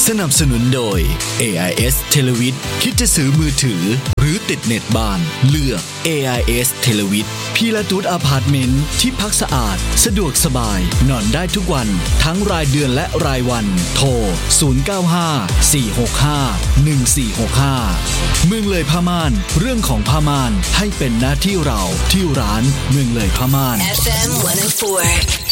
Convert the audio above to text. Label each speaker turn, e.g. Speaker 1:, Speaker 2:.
Speaker 1: นับสนุนโดย AIS Televid คิดจะซื้อมือถือหรือติดเน็ตบ้านเลือก AIS Televid พีละตูดอพาร์ตเมนต์ที่พักสะอาดสะดวกสบายนอนได้ทุกวันทั้งรายเดือนและรายวันโทร0954651465เมืองเลยผ้าม่านเรื่องของผ้าม่านให้เป็นหน้าที่เราที่ร้านเมืองเลยผ้าม่าน
Speaker 2: FM 104